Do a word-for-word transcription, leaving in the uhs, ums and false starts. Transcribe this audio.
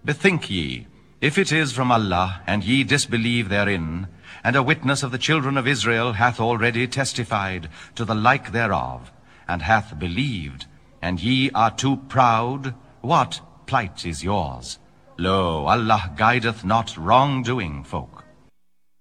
Bethink ye, if it is from Allah, and ye disbelieve therein, and a witness of the children of Israel hath already testified to the like thereof, and hath believed, and ye are too proud, what plight is yours? Lo, Allah guideth not wrong-doing folk.